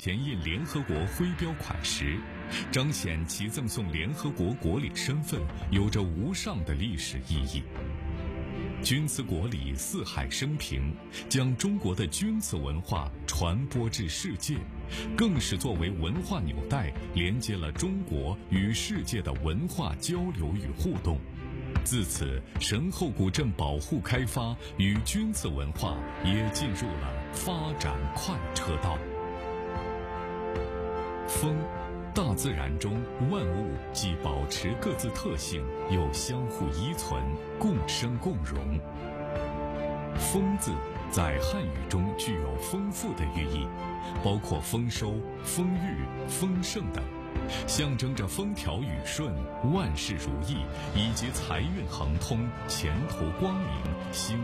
填印联合国徽标款时，彰显其赠送联合国国礼身份有着无上的历史意义。钧瓷国礼四海升平，将中国的钧瓷文化传播至世界，更是作为文化纽带，连接了中国与世界的文化交流与互动。自此，神后古镇保护开发与钧瓷文化也进入了发展快车道。风，大自然中万物既保持各自特性，又相互依存，共生共荣。风字在汉语中具有丰富的寓意，包括丰收、丰裕、丰盛等，象征着风调雨顺、万事如意，以及财运亨通、前途光明、兴